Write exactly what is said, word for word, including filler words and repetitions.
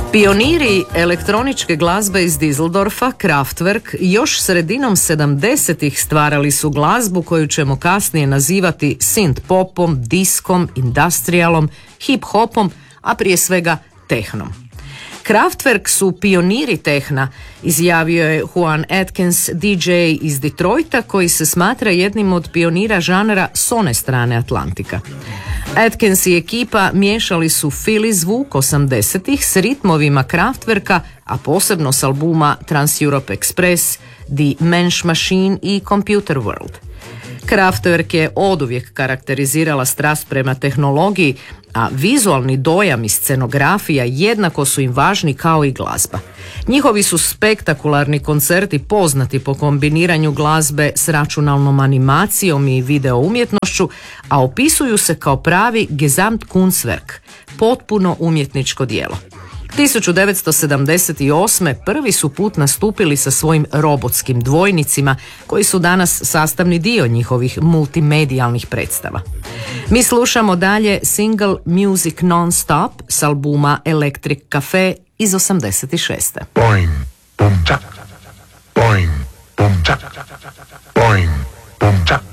Pioniri elektroničke glazbe iz Düsseldorfa, Kraftwerk, još sredinom sedamdesetih stvarali su glazbu koju ćemo kasnije nazivati synth popom, diskom, industrialom, hip hopom, a prije svega tehnom. Kraftwerk su pioniri tehna, izjavio je Juan Atkins, D J iz Detroita, koji se smatra jednim od pionira žanra s one strane Atlantika. Atkins i ekipa miješali su Philly zvuk osamdesetih s ritmovima Kraftwerka, a posebno s albuma Trans-Europe Express, The Mensch Machine i Computer World. Kraftwerk je oduvijek karakterizirala strast prema tehnologiji, a vizualni dojam i scenografija jednako su im važni kao i glazba. Njihovi su spektakularni koncerti poznati po kombiniranju glazbe s računalnom animacijom i video umjetnošću, a opisuju se kao pravi Gesamtkunstwerk, potpuno umjetničko djelo. tisuću devetsto sedamdeset osme. prvi su put nastupili sa svojim robotskim dvojnicima, koji su danas sastavni dio njihovih multimedijalnih predstava. Mi slušamo dalje single Music Non-Stop s albuma Electric Cafe iz osamdeset šeste. Boing, boom, čak. Boing, boom, čak. Boing, boom, čak.